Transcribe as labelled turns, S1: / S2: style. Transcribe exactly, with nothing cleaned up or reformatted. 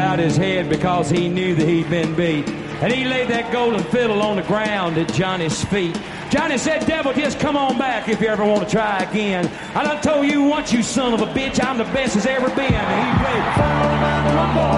S1: about his head because he knew that he'd been beat. And he laid that golden fiddle on the ground at Johnny's feet. Johnny said, devil, just come on back if you ever want to try again. I done told you once, you son of a bitch, I'm the best as ever been. And he played.